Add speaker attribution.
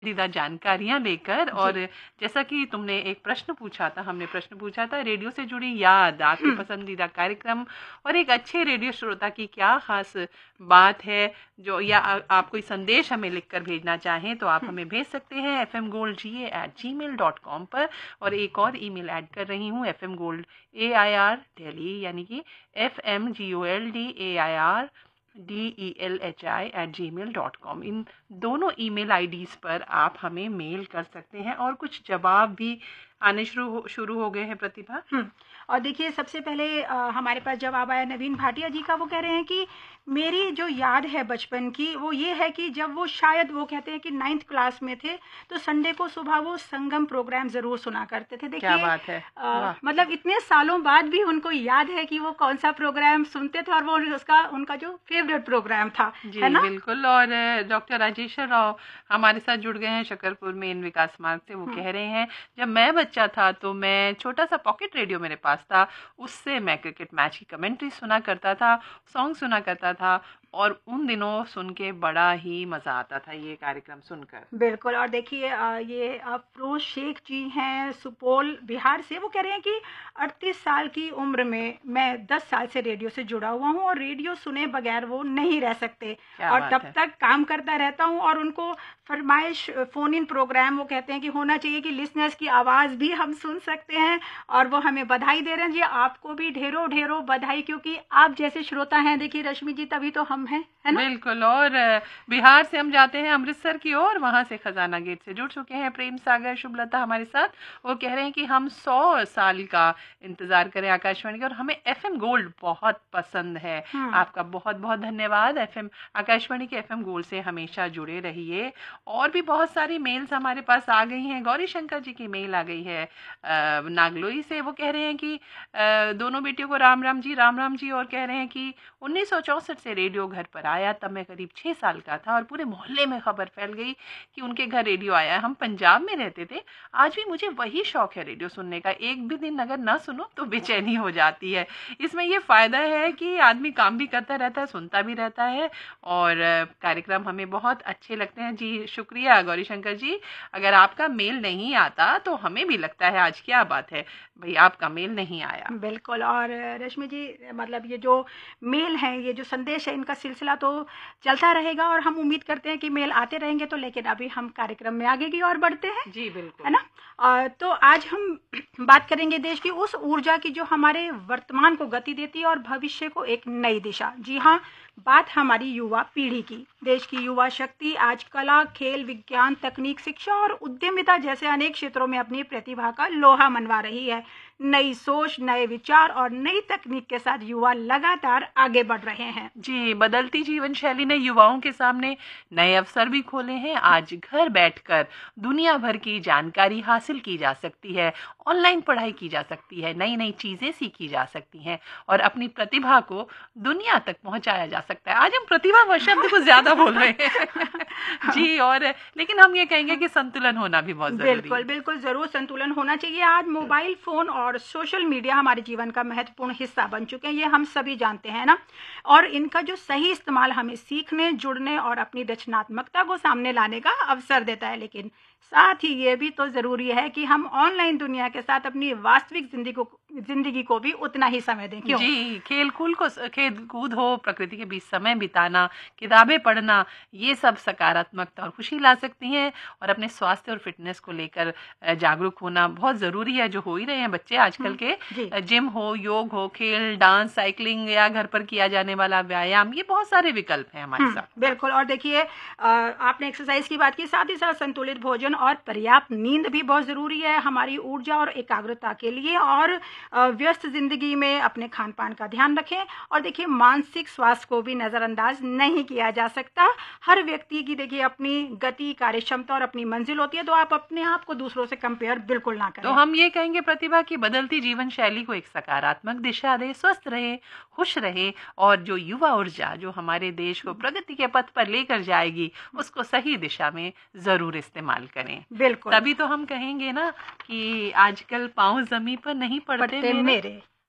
Speaker 1: पसंदीदा जानकारियां लेकर। और जैसा कि तुमने एक प्रश्न पूछा था, हमने प्रश्न पूछा था रेडियो से जुड़ी याद, आपके पसंदीदा कार्यक्रम और एक अच्छे रेडियो श्रोता की क्या खास बात है जो, या आप कोई संदेश हमें लिखकर भेजना चाहें तो आप हमें भेज सकते हैं fmgoldga@gmail.com पर। और एक और ईमेल ऐड कर रही हूँ, fmgold AIR यानी कि FMGOLDAIRDELHI@gmail.com। इन दोनों ईमेल आईडीज पर आप हमें मेल कर सकते हैं। और कुछ जवाब भी आने शुरू हो गए हैं प्रतिभा।
Speaker 2: और देखिए सबसे पहले हमारे पास जवाब आया नवीन भाटिया जी का। वो कह रहे हैं कि मेरी जो याद है बचपन की वो ये है कि जब वो शायद वो कहते हैं कि 9th क्लास में थे तो संडे को सुबह वो संगम प्रोग्राम जरूर सुना करते थे। देखिए
Speaker 1: क्या बात है,
Speaker 2: मतलब इतने सालों बाद भी उनको याद है कि वो कौन सा प्रोग्राम सुनते थे और वो उनका जो फेवरेट प्रोग्राम था,
Speaker 1: जी
Speaker 2: है ना?
Speaker 1: बिल्कुल। और डॉक्टर राजेश्वर राव हमारे साथ जुड़ गए हैं शकरपुर मेन विकास मार्ग से। वो कह रहे हैं जब मैं बच्चा था तो मैं छोटा सा पॉकेट रेडियो मेरे पास था, उससे मैं क्रिकेट मैच की कमेंट्री सुना करता था, सॉन्ग सुना करता था और उन दिनों सुन के बड़ा ही मजा आता था ये कार्यक्रम सुनकर।
Speaker 2: बिल्कुल। और देखिए ये अफरोज शेख जी हैं सुपौल बिहार से। वो कह रहे हैं कि 38 साल की उम्र में मैं 10 साल से रेडियो से जुड़ा हुआ हूँ और रेडियो सुने बगैर वो नहीं रह सकते और तब तक काम करता रहता हूँ। और उनको फरमाइश फोन इन प्रोग्राम वो कहते हैं कि होना चाहिए कि लिसनर्स की आवाज़ भी हम सुन सकते हैं। और वो हमें बधाई दे रहे हैं जी। आपको भी ढेरों ढेरों बधाई, क्योंकि आप जैसे श्रोता हैं देखिए रश्मि जी, तभी तो हम हैं, है ना?
Speaker 1: बिल्कुल। और बिहार से हम जाते हैं अमृतसर की ओर, वहां से खजाना गेट से जुड़ चुके हैं प्रेम सागर शुभलता हमारे साथ। वो कह रहे हैं कि हम 100 साल का इंतजार करें आकाशवाणी का और हमें एफएम गोल्ड बहुत पसंद है। आपका बहुत बहुत धन्यवाद। एफएम आकाशवाणी के एफएम गोल्ड से हमेशा जुड़े रहिए। और भी बहुत सारी मेल्स हमारे पास आ गई हैं। गौरी शंकर जी की मेल आ गई है नागलोई से। वो कह रहे हैं कि दोनों बेटियों को राम राम जी, राम राम जी। और कह रहे हैं कि 1964 से रेडियो घर पर आया, तब मैं करीब 6 साल का था और पूरे मोहल्ले में खबर फैल गई कि उनके घर रेडियो आया है। हम पंजाब में रहते थे, आज भी मुझे वही शौक है रेडियो सुनने का। एक भी दिन अगर ना सुनो तो बेचैनी हो जाती है। इसमें ये फायदा है कि आदमी काम भी करता रहता है, सुनता भी रहता है और कार्यक्रम हमें बहुत अच्छे लगते हैं। जी शुक्रिया गौरी शंकर जी। अगर आपका मेल नहीं आता तो हमें भी लगता है आज क्या बात है भाई, आपका मेल नहीं आया।
Speaker 2: बिल्कुल। और रश्मि जी मतलब ये जो मेल है, ये जो संदेश है, इनका सिलसिला तो चलता रहेगा और हम उम्मीद करते हैं कि मेल आते रहेंगे। तो लेकिन अभी हम कार्यक्रम में आगे की ओर बढ़ते हैं।
Speaker 1: जी बिल्कुल,
Speaker 2: है ना? तो आज हम बात करेंगे देश की उस ऊर्जा की जो हमारे वर्तमान को गति देती है और भविष्य को एक नई दिशा। जी हाँ, बात हमारी युवा पीढ़ी की। देश की युवा शक्ति आज कला, खेल, विज्ञान, तकनीक, शिक्षा और उद्यमिता जैसे अनेक क्षेत्रों में अपनी प्रतिभा का लोहा मनवा रही है। नई सोच, नए विचार और नई तकनीक के साथ युवा लगातार आगे बढ़ रहे हैं।
Speaker 1: जी बदलती जीवन शैली ने युवाओं के सामने नए अवसर भी खोले हैं। आज घर बैठकर दुनिया भर की जानकारी हासिल की जा सकती है, ऑनलाइन पढ़ाई की जा सकती है, नई नई चीजें सीखी जा सकती हैं और अपनी प्रतिभा को दुनिया तक पहुंचाया जा सकता है। आज हम प्रतिभा शब्द कुछ ज्यादा बोल रहे हैं जी। और लेकिन हम ये कहेंगे कि संतुलन होना भी बहुत जरूरी है।
Speaker 2: बिल्कुल बिल्कुल, जरूर संतुलन होना चाहिए। आज मोबाइल फोन और सोशल मीडिया हमारे जीवन का महत्वपूर्ण हिस्सा बन चुके हैं, ये हम सभी जानते हैं ना। और इनका जो सही इस्तेमाल हमें सीखने, जुड़ने और अपनी रचनात्मकता को सामने लाने का अवसर देता है। लेकिन साथ ही ये भी तो जरूरी है कि हम ऑनलाइन दुनिया के साथ अपनी वास्तविक जिंदगी को भी उतना ही समय दें। क्यों?
Speaker 1: जी, खेल कूद हो, प्रकृति के बीच समय बिताना, किताबें पढ़ना, ये सब सकारात्मकता और खुशी ला सकती हैं। और अपने स्वास्थ्य और फिटनेस को लेकर जागरूक होना बहुत जरूरी है, जो हो ही रहे हैं बच्चे आजकल के। जिम हो, योग हो, खेल, डांस, साइकिलिंग या घर पर किया जाने वाला व्यायाम, ये बहुत सारे विकल्प हैं हमारे साथ।
Speaker 2: बिल्कुल। और देखिए आपने एक्सरसाइज की बात की, साथ ही साथ संतुलित भोजन और पर्याप्त नींद भी बहुत जरूरी है हमारी ऊर्जा और एकाग्रता के लिए। और व्यस्त जिंदगी में अपने खान पान का ध्यान रखें। और देखिए मानसिक स्वास्थ्य को भी नजरअंदाज नहीं किया जा सकता। हर व्यक्ति की देखिए अपनी गति, कार्य क्षमता और अपनी मंजिल होती है, तो आप अपने आप को दूसरों से कंपेयर बिल्कुल ना करें।
Speaker 1: तो हम ये कहेंगे प्रतिभा की बदलती जीवन शैली को एक सकारात्मक दिशा दे, स्वस्थ रहे, खुश रहे और जो युवा ऊर्जा जो हमारे देश को प्रगति के पथ पर लेकर जाएगी उसको सही दिशा में जरूर इस्तेमाल करें।
Speaker 2: बिल्कुल।
Speaker 1: तभी तो हम कहेंगे ना कि आजकल पाँव जमीन पर नहीं पड़ते मेरे।